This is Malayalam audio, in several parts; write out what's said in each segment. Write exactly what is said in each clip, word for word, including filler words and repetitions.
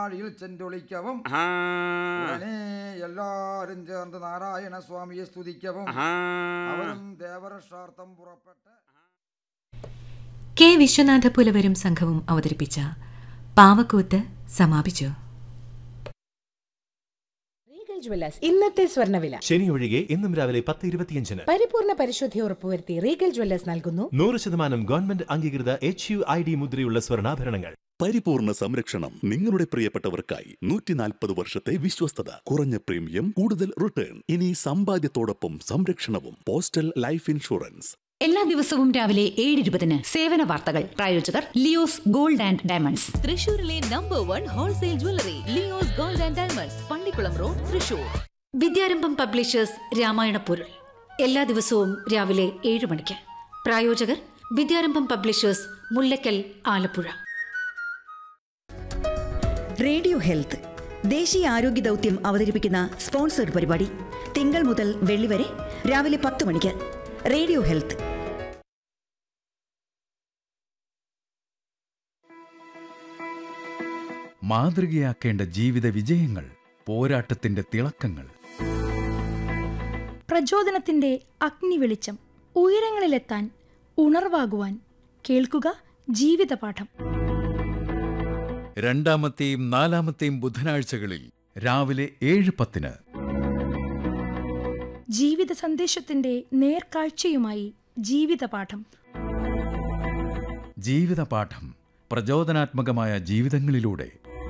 ചെന്തൊളിക്കവും എല്ലാരും ചേർന്ന് നാരായണ സ്വാമിയെ സ്തുതിക്കവും അവരും ദേവരക്ഷാർത്ഥം പുറപ്പെട്ട്. കെ വിശ്വനാഥ പുലവരും സംഘവും അവതരിപ്പിച്ച പാവക്കൂത്ത് സമാപിച്ചു. ഇന്നത്തെ സ്വർണ്ണവില ശനി ഒഴികെ ഇന്നും രാവിലെ പത്ത് ഇരുപത്തിയഞ്ചിന് പരിപൂർണ പരിശുദ്ധി ഉറപ്പുവരുത്തി റീഗൽ ജ്വല്ലേഴ്സ് നൽകുന്നു നൂറ് ശതമാനം ഗവൺമെന്റ് അംഗീകൃത എച്ച് യു ഐ ഡി മുദ്രയുള്ള സ്വർണ്ണാഭരണങ്ങൾ. പരിപൂർണ സംരക്ഷണം നിങ്ങളുടെ പ്രിയപ്പെട്ടവർക്കായി നൂറ്റി നാൽപ്പത് വർഷത്തെ വിശ്വസ്തത, കുറഞ്ഞ പ്രീമിയം, കൂടുതൽ റിട്ടേൺ. ഇനി സമ്പാദ്യത്തോടൊപ്പം സംരക്ഷണവും. Postal life insurance. എല്ലാ ദിവസവും രാവിലെ ഏഴ് ഇരുപതിന് സേവന വാർത്തകൾ. പ്രായോജകർ ലിയോസ് ഗോൾഡ് ആൻഡ് ഡയമണ്ട്സ്, തൃശൂരിലെ number one wholesale jewellery Leo's gold and diamonds, Pallikkulam road, Thrissur. Vidyarambham publishers Ramayana പൊരുൾ എല്ലാ ദിവസവും രാവിലെ ഏഴ് മണിക്ക്. പ്രായോജകർ വിദ്യാരംഭം publishers, Mullakkal, Alappuzha. Radio health ദേശീയ ആരോഗ്യ ദൗത്യം അവതരിപ്പിക്കുന്ന സ്പോൺസർഡ് പരിപാടി തിങ്കൾ മുതൽ വെള്ളി വരെ രാവിലെ പത്ത് മണിക്ക്. Radio health. മാതൃകയാക്കേണ്ട ജീവിത വിജയങ്ങൾ, പോരാട്ടത്തിന്റെ തിളക്കങ്ങൾ. പ്രചോദനത്തിന്റെ അഗ്നി വെളിച്ചം, ഉയരങ്ങളിലെത്താൻ ഉണർവാകുവാൻ കേൾക്കുക ജീവിതപാഠം. രണ്ടാമത്തെയും നാലാമത്തെയും ബുധനാഴ്ചകളിൽ രാവിലെ ഏഴ് പത്തിന് ജീവിത സന്ദേശത്തിന്റെ നേർക്കാഴ്ചയുമായി ജീവിതപാഠം. ജീവിതപാഠം, പ്രചോദനാത്മകമായ ജീവിതങ്ങളിലൂടെ.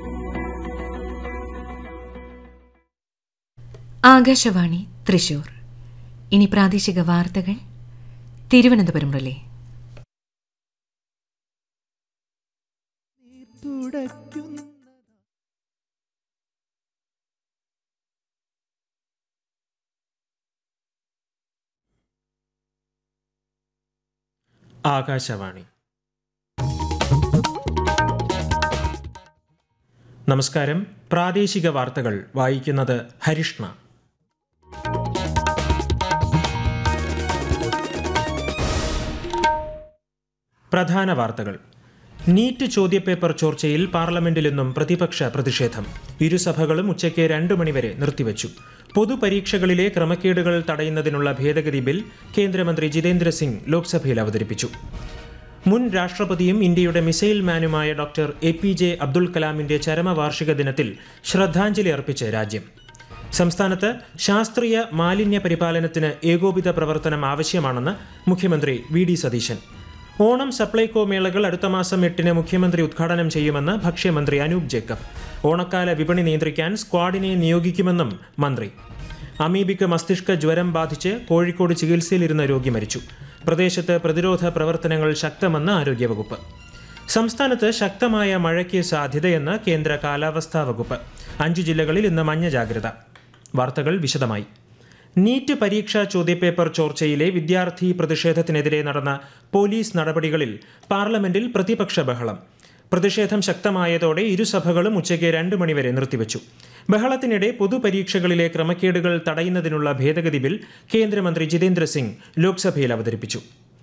ആകാശവാണി തൃശൂർ. ഇനി പ്രാദേശിക വാർത്തകൾ. തിരുവനന്തപുരം റിലേ. ആകാശവാണി. നമസ്കാരം. പ്രാദേശിക വാർത്തകൾ വായിക്കുന്നത് ഹരിഷ്ണ. പ്രധാന വാർത്തകൾ. നീറ്റ് ചോദ്യപേപ്പർ ചോർച്ചയിൽ പാർലമെന്റിൽ നിന്നും പ്രതിപക്ഷ പ്രതിഷേധം. ഇരുസഭകളും ഉച്ചയ്ക്ക് രണ്ടു മണിവരെ നിർത്തിവച്ചു. പൊതുപരീക്ഷകളിലെ ക്രമക്കേടുകൾ തടയുന്നതിനുള്ള ഭേദഗതി ബിൽ കേന്ദ്രമന്ത്രി ജിതേന്ദ്ര സിംഗ് ലോക്സഭയിൽ അവതരിപ്പിച്ചു. മുൻ രാഷ്ട്രപതിയും ഇന്ത്യയുടെ missile മാനുമായ doctor A P J Abdul കലാമിന്റെ ചരമവാർഷിക ദിനത്തിൽ ശ്രദ്ധാഞ്ജലി അർപ്പിച്ച് രാജ്യം. സംസ്ഥാനത്ത് ശാസ്ത്രീയ മാലിന്യ പരിപാലനത്തിന് ഏകോപിത പ്രവർത്തനം ആവശ്യമാണെന്ന് മുഖ്യമന്ത്രി വി ഡി സതീശൻ. ഓണം സപ്ലൈകോ മേളകൾ അടുത്ത മാസം എട്ടിന് മുഖ്യമന്ത്രി ഉദ്ഘാടനം ചെയ്യുമെന്ന് ഭക്ഷ്യമന്ത്രി അനൂപ് ജേക്കബ്. ഓണക്കാല വിപണി നിയന്ത്രിക്കാൻ സ്ക്വാഡിനെ നിയോഗിക്കുമെന്നും മന്ത്രി. അമീബിക്ക് മസ്തിഷ്ക ജ്വരം ബാധിച്ച് കോഴിക്കോട് ചികിത്സയിലിരുന്ന രോഗി മരിച്ചു. പ്രദേശത്ത് പ്രതിരോധ പ്രവർത്തനങ്ങൾ ശക്തമെന്ന് ആരോഗ്യവകുപ്പ്. സംസ്ഥാനത്ത് ശക്തമായ മഴയ്ക്ക് സാധ്യതയെന്ന് കേന്ദ്ര കാലാവസ്ഥാ വകുപ്പ്. അഞ്ചു ജില്ലകളിൽ ഇന്ന് മഞ്ഞ ജാഗ്രത. വാർത്തകൾ വിശദമായി. നീറ്റ് പരീക്ഷാ ചോദ്യപേപ്പർ ചോർച്ചയിലെ വിദ്യാർത്ഥി പ്രതിഷേധത്തിനെതിരെ നടന്ന പോലീസ് നടപടികളിൽ പാർലമെന്റിൽ പ്രതിപക്ഷ ബഹളം. പ്രതിഷേധം ശക്തമായതോടെ ഇരുസഭകളും ഉച്ചയ്ക്ക് രണ്ട് മണിവരെ നിർത്തിവച്ചു. ബഹളത്തിനിടെ പൊതുപരീക്ഷകളിലെ ക്രമക്കേടുകൾ തടയുന്നതിനുള്ള ഭേദഗതി ബിൽ കേന്ദ്രമന്ത്രി ജിതേന്ദ്ര സിംഗ് ലോക്സഭയിൽ അവതരിപ്പിച്ചു.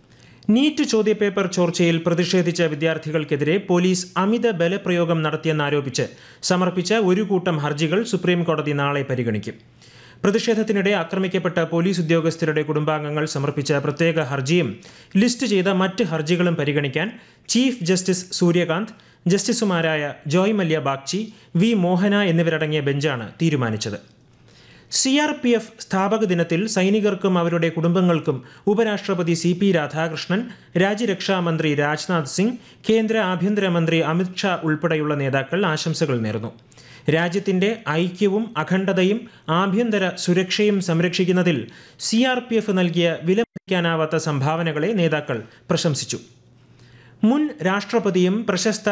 നീറ്റ് ചോദ്യപേപ്പർ ചോർച്ചയിൽ പ്രതിഷേധിച്ച വിദ്യാർത്ഥികൾക്കെതിരെ പോലീസ് അമിത ബലപ്രയോഗം നടത്തിയെന്നാരോപിച്ച് സമർപ്പിച്ച ഒരു കൂട്ടം ഹർജികൾ സുപ്രീംകോടതി നാളെ പരിഗണിക്കും. പ്രതിഷേധത്തിനിടെ ആക്രമിക്കപ്പെട്ട പോലീസ് ഉദ്യോഗസ്ഥരുടെ കുടുംബാംഗങ്ങൾ സമർപ്പിച്ച പ്രത്യേക ഹർജിയും ലിസ്റ്റ് ചെയ്ത മറ്റ് ഹർജികളും പരിഗണിക്കാൻ ചീഫ് ജസ്റ്റിസ് സൂര്യകാന്ത്, ജസ്റ്റിസുമാരായ ജോയ് മല്യ ബാഗ്ചി, വി മോഹന എന്നിവരടങ്ങിയ ബെഞ്ചാണ് തീരുമാനിച്ചത്. സി ആർ പി എഫ് സ്ഥാപക ദിനത്തിൽ സൈനികർക്കും അവരുടെ കുടുംബങ്ങൾക്കും ഉപരാഷ്ട്രപതി സി പി രാധാകൃഷ്ണൻ, രാജ്യരക്ഷാമന്ത്രി രാജ്നാഥ് സിംഗ്, കേന്ദ്ര ആഭ്യന്തരമന്ത്രി അമിത് ഷാ ഉൾപ്പെടെയുള്ള നേതാക്കൾ ആശംസകൾ നേർന്നു. രാജ്യത്തിന്റെ ഐക്യവും അഖണ്ഡതയും ആഭ്യന്തര സുരക്ഷയും സംരക്ഷിക്കുന്നതിൽ സി ആർ പി എഫ് നൽകിയ വിലമതിക്കാനാവാത്ത സംഭാവനകളെ നേതാക്കൾ പ്രശംസിച്ചു. മുൻ രാഷ്ട്രപതിയും പ്രശസ്ത